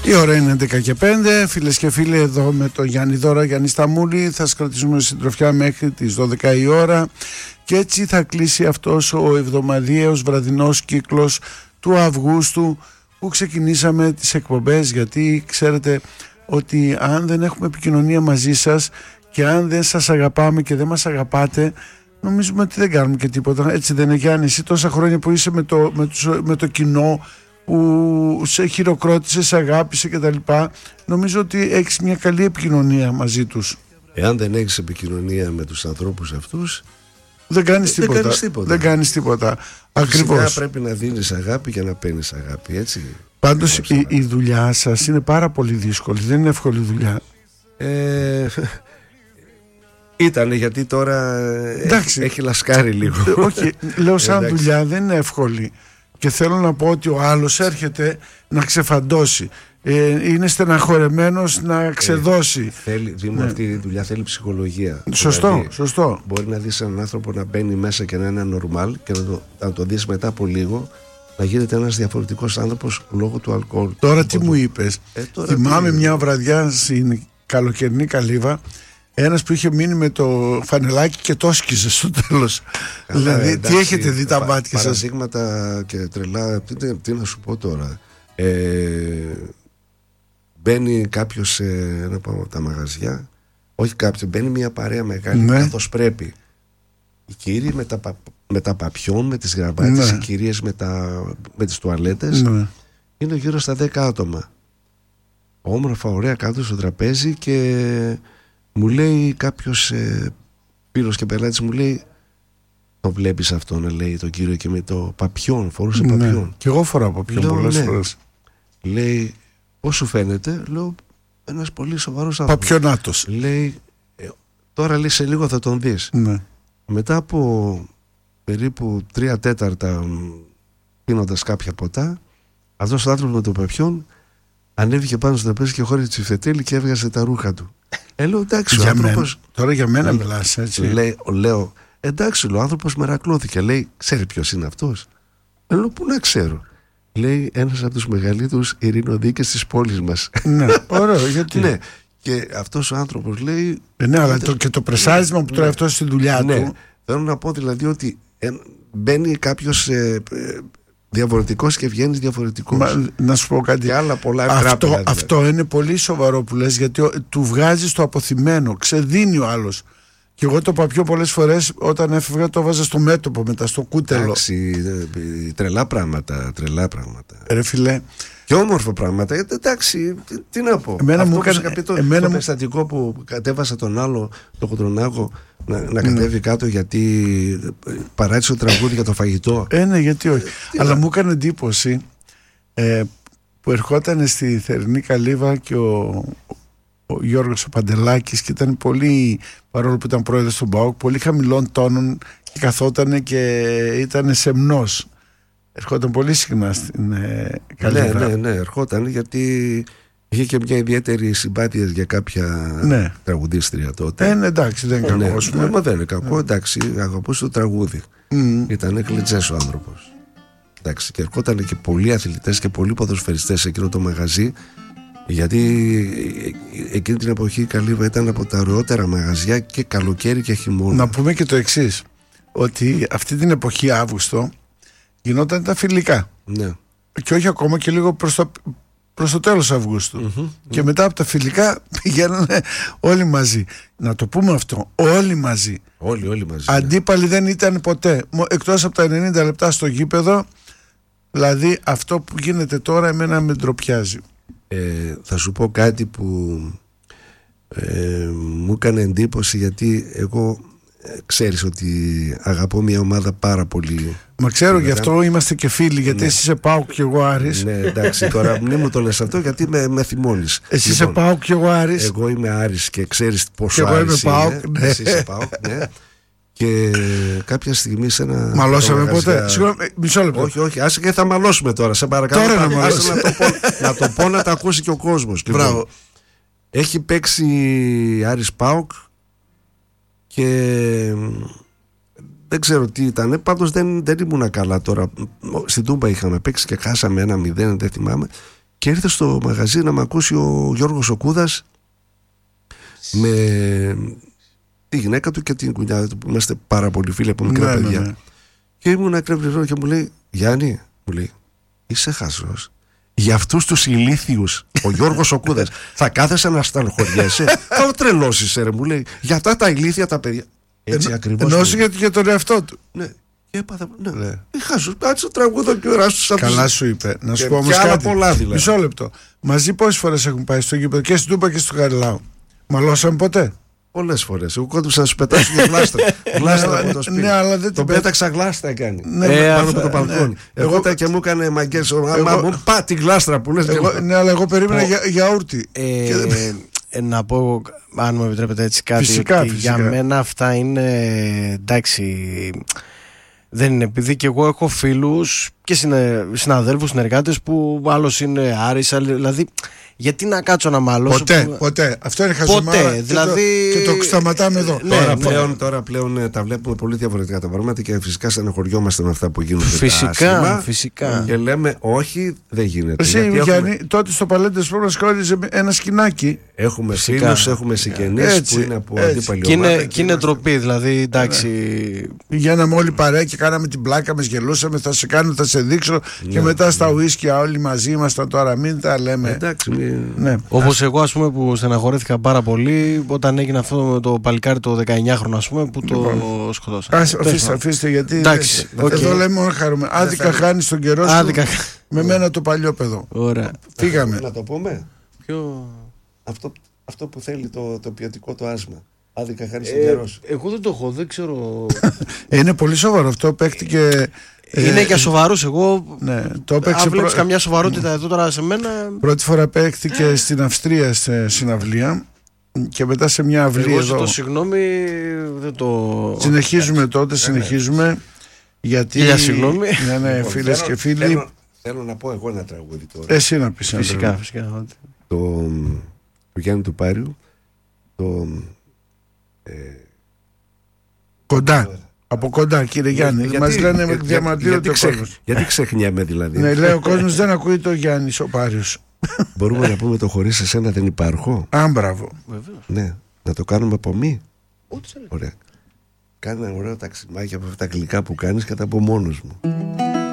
Η ώρα είναι 11:05. Φίλες και φίλοι, εδώ με τον Γιάννη Δώρα, Γιάννη Σταμούλη, θα σας κρατήσουμε συντροφιά μέχρι τις 12 η ώρα και έτσι θα κλείσει αυτός ο εβδομαδιαίος βραδινός κύκλος του Αυγούστου που ξεκινήσαμε τις εκπομπές, γιατί ξέρετε ότι αν δεν έχουμε επικοινωνία μαζί σας και αν δεν σας αγαπάμε και δεν μας αγαπάτε, νομίζουμε ότι δεν κάνουμε και τίποτα. Έτσι δεν είναι, Γιάννη? Εσύ τόσα χρόνια που είσαι με το κοινό, που σε χειροκρότησε, σε αγάπησε κτλ, νομίζω ότι έχεις μια καλή επικοινωνία μαζί τους. Εάν δεν έχεις επικοινωνία με τους ανθρώπους αυτούς, δεν κάνεις τίποτα. Ακριβώς. Φυσικά πρέπει να δίνεις αγάπη και να παίρνεις αγάπη, έτσι. Πάντως η δουλειά σας είναι πάρα πολύ δύσκολη, δεν είναι εύκολη δουλειά. Ήτανε, γιατί τώρα έχει λασκάρει λίγο. Όχι, λέω σαν δουλειά δεν είναι εύκολη. Και θέλω να πω ότι ο άλλος έρχεται να ξεφαντώσει, είναι στεναχωρεμένος να ξεδώσει. Αυτή η δουλειά θέλει ψυχολογία. Σωστό. Μπορεί να δεις έναν άνθρωπο να μπαίνει μέσα και να είναι νορμάλ και να το δεις μετά από λίγο να γίνεται ένας διαφορετικός άνθρωπος λόγω του αλκοόλ. Τώρα τι μου είπες? Θυμάμαι μια βραδιά στην καλοκαιρινή Καλύβα, ένας που είχε μείνει με το φανελάκι και το σκίζε στο τέλος. Δηλαδή, εντάξει, τι έχετε δει τα μάτια σας? Παραδείγματα και τρελά. Τι να σου πω τώρα. Μπαίνει κάποιος σε ένα από τα μαγαζιά. Όχι κάποιος, μπαίνει μια παρέα μεγάλη, καθώς πρέπει. Οι κύριοι με τα παπιόν, με τις γραβάτες, οι κυρίες με τις τουαλέτες. Είναι γύρω στα 10 άτομα. Όμορφα, ωραία, κάτω στο τραπέζι και μου λέει κάποιος πύρος και πελάτης, μου λέει, το βλέπεις αυτό, να λέει τον κύριο και με το παπιόν, φορούσε παπιόν. Και εγώ φοράω παπιόν πολλές φορές. Λέει, πώς σου φαίνεται? Λέω, ένας πολύ σοβαρός άνθρωπος. Παπιονάτος. Λέει, τώρα λέει σε λίγο θα τον δεις. Μετά από περίπου 3/4 πίνοντας κάποια ποτά, αυτός ο άνθρωπος με το παπιόν ανέβηκε πάνω στο τραπέζι και χώρισε τσιφτετέλη και έβγαζε τα ρούχα του. Λέω, εντάξει, ο άνθρωπος. Τώρα για μένα μιλάς, έτσι. Λέω, εντάξει, ο άνθρωπος μερακλώθηκε. Λέει, ξέρει ποιος είναι αυτός? Λέω, πού να ξέρω? Λέει, ένας από τους μεγαλύτερους ειρηνοδίκες της πόλης μας. Ναι, ωραίο, γιατί? Ναι, και αυτός ο άνθρωπος λέει. Ναι, αλλά και το πρεσάρισμα που τρώει αυτό στη δουλειά του. Θέλω να πω δηλαδή ότι μπαίνει κάποιος διαφορετικός και βγαίνεις διαφορετικός. Να σου πω κάτι. Και άλλα πολλά αυτό είναι πολύ σοβαρό που λες, γιατί του βγάζεις το αποθυμένο, ξεδίνει ο άλλος. Και εγώ το παπιό πολλές φορές όταν έφευγα το βάζα στο μέτωπο μετά, στο κούτελο. Εντάξει, τρελά πράγματα. Ρε φιλέ. Και όμορφα πράγματα. Εντάξει, τι να πω. Εμένα μου έκανε το περιστατικό που κατέβασα τον άλλο, τον Κοντρονάγο, να κατέβει κάτω γιατί παράτησε το τραγούδι για το φαγητό. Ναι, γιατί όχι. Αλλά μου έκανε εντύπωση που ερχόταν στη θερινή Καλύβα και ο Γιώργος ο Παντελάκης και ήταν πολύ, παρόλο που ήταν πρόεδρος του ΠΑΟΚ, πολύ χαμηλών τόνων και καθότανε και ήταν σεμνός. Ερχόταν πολύ συχνά στην Καλύβα. Ναι, ερχόταν γιατί είχε και μια ιδιαίτερη συμπάθεια για κάποια τραγουδίστρια τότε. Εντάξει, δεν είναι κακό. Μα δεν είναι κακό, εντάξει, αγαπούσε το τραγούδι. Ήταν κλειτζές ο άνθρωπος. Εντάξει, και ερχόταν και πολλοί αθλητές και πολλοί ποδοσφαιριστές σε εκείνο το μαγαζί. Γιατί εκείνη την εποχή η Καλύβα ήταν από τα ωραιότερα μαγαζιά και καλοκαίρι και χειμώνα. Να πούμε και το εξής, ότι αυτή την εποχή Αύγουστο γινόταν τα φιλικά. Ναι. Και όχι ακόμα, και λίγο προς το τέλος Αυγούστου. Και μετά από τα φιλικά πηγαίνανε όλοι μαζί. Να το πούμε αυτό, όλοι μαζί. Όλοι μαζί. Αντίπαλοι δεν ήταν ποτέ, εκτός από τα 90 λεπτά στο γήπεδο. Δηλαδή αυτό που γίνεται τώρα εμένα με ντροπιάζει. Θα σου πω κάτι που μου έκανε εντύπωση, γιατί εγώ ξέρεις ότι αγαπώ μια ομάδα πάρα πολύ. Μα ξέρω, γι' αυτό είμαστε και φίλοι, γιατί εσύ είσαι ΠΑΟΚ και εγώ Άρης. Ναι, εντάξει, τώρα μην μου το λες αυτό, γιατί με θυμώνεις. Εσύ είσαι ΠΑΟΚ και εγώ Άρης. Εγώ είμαι Άρης και ξέρεις πόσο Άρης είναι. Και εγώ είμαι ΠΑΟΚ. Εσύ είσαι ΠΑΟΚ, ναι. Και κάποια στιγμή σε ένα. Μαλώσαμε ποτέ? Συγγνώμη, μισό λεπτό. Όχι, άσε και θα μαλώσουμε τώρα. Σε παρακαλώ. Τώρα να το πω να τα ακούσει και ο κόσμος. Μπράβο. Έχει παίξει Άρης ΠΑΟΚ και δεν ξέρω τι ήταν. Πάντως δεν ήμουν καλά τώρα. Στην Τούμπα είχαμε παίξει και χάσαμε 1-0, δεν θυμάμαι. Και ήρθε στο μαγαζί να με ακούσει ο Γιώργος ο Κούδας με τη γυναίκα του και την κουνιάδα του, που είμαστε πάρα πολύ φίλοι από μικρά παιδιά. Ναι. Και ήμουν εκρεμλισμένο και μου λέει, Γιάννη, μου λέει, είσαι χαζός? Για αυτούς τους ηλίθιους, ο Γιώργος ο Κούδας, θα κάθεσαι να στενοχωριέσαι? Θα τρελώσεις, ρε, μου λέει, για αυτά τα ηλίθια τα παιδιά. Έτσι ακριβώς. Εννοούσε για τον εαυτό του. Ναι. Και έπαθα, ναι. Χάζω, κάτσε τραγούδο και ώρα στους αυτούς. Καλά σου είπε. Να σου πω όμως κάτι. Δηλαδή. Μισό λεπτό. Μαζί πόσες φορές έχουν πάει στο γήπεδο, και στην Τούπα και στο Χαριλάου? Μαλώσαμε ποτέ? Πολλές φορές. Εγώ κόντουσα να σου πετάσω μια γλάστρα. Γλάστρα από το σπίτι. Ναι, αλλά δεν τον πέταξα γλάστρα έκανε. Πάνω από το μπαλκόνι. Εγώ τα και μου έκανε μαγκές. Μου πά τη γλάστρα που λες. Ναι, αλλά εγώ περίμενα γιαούρτι. Να πω, αν μου επιτρέπετε έτσι κάτι, φυσικά. Για μένα αυτά είναι, εντάξει, δεν είναι, επειδή και εγώ έχω φίλους και συναδέλφους, συνεργάτες που άλλος είναι Άρης, δηλαδή γιατί να κάτσω να μαλώσω? Ποτέ. Αυτό είναι χαζομάρα. Δηλαδή... Και το σταματάμε εδώ. Τώρα πλέον τα βλέπουμε πολύ διαφορετικά τα πράγματα και φυσικά στεναχωριόμαστε με αυτά που γίνονται. Φυσικά. Και λέμε όχι, δεν γίνεται. Εσύ, Γιάννη, τότε στο Παλέντες Σπορ μας χώριζε ένα σκηνάκι. Έχουμε φίλους, έχουμε συγγενείς που είναι από αντίπαλη ομάδα. Και είναι ντροπή, δηλαδή, εντάξει. Πηγαίναμε όλοι παρέα και κάναμε την πλάκα μας, γελούσαμε, θα σε κάνω, θα σε δείξω. Και μετά στα ουίσκια όλοι μαζί ήμασταν. Τώρα μην τα λέμε. Εντάξει. Ναι. Όπως εγώ, ας πούμε, που στεναχωρήθηκα πάρα πολύ όταν έγινε αυτό με το παλικάρι το 19χρονο, ας πούμε, που το σκοτώσαν. Αφήστε, γιατί εντάξει, εδώ λέμε μόνο χαρούμε. Άδικα χάνεις τον καιρό σου. Με μένα το παλιό παιδό. Ωραία. Φύγαμε. Να το πούμε. Ποιο? Αυτό που θέλει το ποιοτικό το άσμα. Άδικα χάνεις τον καιρό σου. Εγώ δεν το έχω, δεν ξέρω. Είναι πολύ σοβαρό αυτό. Παίχτηκε. Είναι για σοβαρούς. Εγώ το έπαιξε. Αν βλέπεις καμιά σοβαρότητα εδώ τώρα σε μένα. Πρώτη φορά παίχτηκε στην Αυστρία σε συναυλία και μετά σε μια αυλή εγώ εδώ. Συγγνώμη, δεν το. Συνεχίζουμε τότε, συνεχίζουμε. Γιατί. Συγγνώμη. Ναι, φίλες και φίλοι. Θέλω να πω εγώ ένα τραγούδι τώρα. Εσύ να πεις. Φυσικά. Το Γιάννη του Πάριου. Κοντά. Από κοντά, κύριε Γιάννη. Μας λένε με διαμαρτύρονται ο κόσμος. Γιατί ξεχνιέμαι δηλαδή? Ναι, λέει ο κόσμος δεν ακούει το Γιάννη ο Πάριος. Μπορούμε να πούμε το χωρίς εσένα δεν υπάρχω? Μπράβο. Ναι, να το κάνουμε από μη. Ωραία. Κάνε ένα ωραίο ταξιμάκι από αυτά τα γλυκά που κάνεις και τα πω μόνος μου.